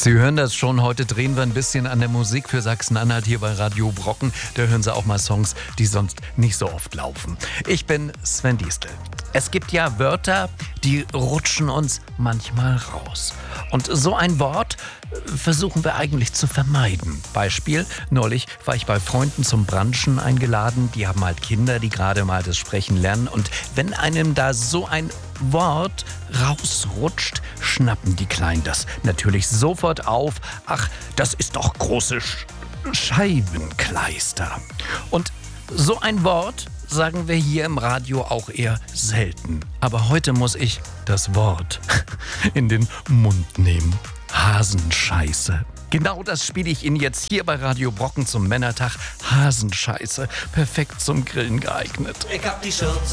Sie hören das schon, heute drehen wir ein bisschen an der Musik für Sachsen-Anhalt hier bei Radio Brocken. Da hören Sie auch mal Songs, die sonst nicht so oft laufen. Ich bin Sven Diestel. Es gibt ja Wörter, die rutschen uns manchmal raus. Und so ein Wort versuchen wir eigentlich zu vermeiden. Beispiel, neulich war ich bei Freunden zum Brunchen eingeladen. Die haben halt Kinder, die gerade mal das Sprechen lernen. Und wenn einem da so ein Wort rausrutscht, schnappen die Kleinen das natürlich sofort auf. Ach, das ist doch große Scheibenkleister. Und so ein Wort sagen wir hier im Radio auch eher selten. Aber heute muss ich das Wort in den Mund nehmen. Hasenscheiße. Genau das spiele ich Ihnen jetzt hier bei Radio Brocken zum Männertag. Hasenscheiße. Perfekt zum Grillen geeignet. Ich hab die Schürze